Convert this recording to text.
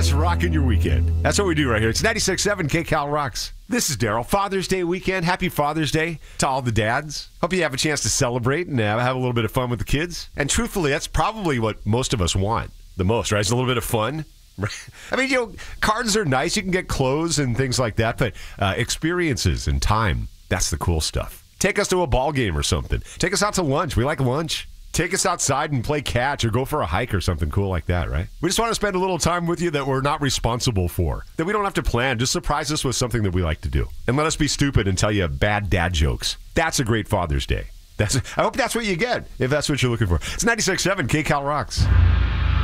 dads rocking your weekend. That's what we do right here. It's 96.7 KCal Rocks. This is Daryl. Father's Day weekend. Happy Father's Day to all the dads. Hope you have a chance to celebrate and have a little bit of fun with the kids. And truthfully, that's probably what most of us want the most, right? It's a little bit of fun. I mean, cards are nice. You can get clothes and things like that, but experiences and time, that's the cool stuff. Take us to a ball game or something. Take us out to lunch. We like lunch. Take us outside and play catch or go for a hike or something cool like that, right? We just want to spend a little time with you that we're not responsible for, that we don't have to plan. Just surprise us with something that we like to do. And let us be stupid and tell you bad dad jokes. That's a great Father's Day. I hope that's what you get, if that's what you're looking for. It's 96.7 KCal Rocks.